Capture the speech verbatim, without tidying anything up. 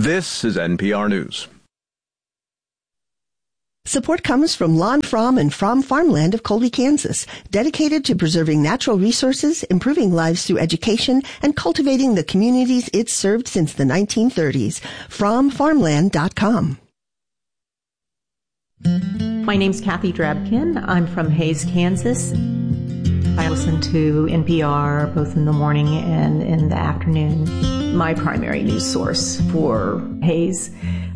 This is N P R News. Support comes from Lon Fromm and Fromm Farmland of Colby, Kansas, dedicated to preserving natural resources, improving lives through education, and cultivating the communities it's served since the nineteen thirties. Fromm Farmland dot com. My name's Kathy Drabkin. I'm from Hays, Kansas. I listen to N P R both in the morning and in the afternoon. My primary news source for Hays.